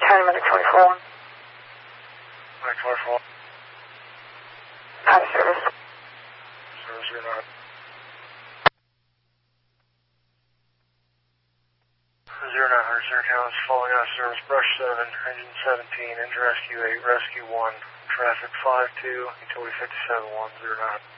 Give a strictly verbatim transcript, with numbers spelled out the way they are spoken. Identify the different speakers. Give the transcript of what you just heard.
Speaker 1: County Medic twenty-four one.
Speaker 2: Medic twenty-four.
Speaker 1: Out of service.
Speaker 2: Service zero nine. Zero nine hundred, zero counts, falling out of service, brush seven, engine seventeen, engine rescue eight, rescue one, traffic five two, utility fifty-seven one, zero nine.